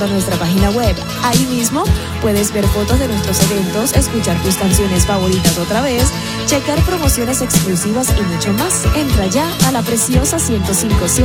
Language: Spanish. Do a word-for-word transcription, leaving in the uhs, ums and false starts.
a nuestra página web. Ahí mismo puedes ver fotos de nuestros eventos, escuchar tus canciones favoritas otra vez, checar promociones exclusivas y mucho más. Entra ya a La Preciosa ciento cinco punto siete.